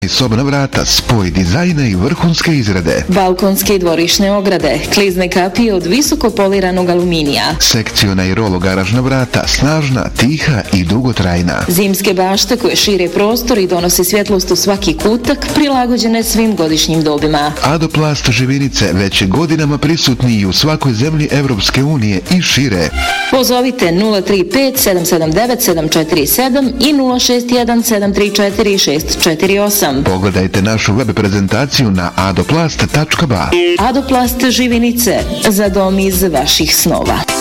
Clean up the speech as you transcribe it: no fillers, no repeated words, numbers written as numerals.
Sobna vrata, spoj dizajna i vrhunske izrade. Balkonske i dvorišne ograde, klizne kapije od visoko poliranog aluminija. Sekciona i rolo garažna vrata, snažna, tiha i dugotrajna. Zimske bašte koje šire prostor i donose svjetlost u svaki kutak, prilagođene svim godišnjim dobima. Adoplast Živinice već je godinama prisutni i u svakoj zemlji Evropske unije i šire. Pozovite 035 779 747 i 061 734 648. Pogledajte našu web prezentaciju na adoplast.ba. Adoplast Živinice, za dom iz vaših snova.